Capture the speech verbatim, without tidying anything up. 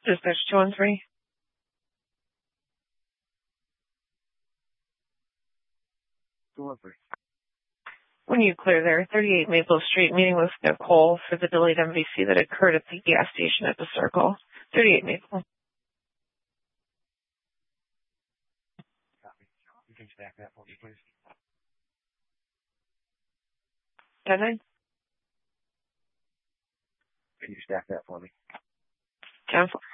Dispatch two one three. two one three. When you clear there, thirty-eight Maple Street, meeting with Nicole for the delayed M V C that occurred at the gas station at the Circle. thirty-eight Maple. Copy. You can stack that for me, please. ten nine. Can you stack that for me? ten four.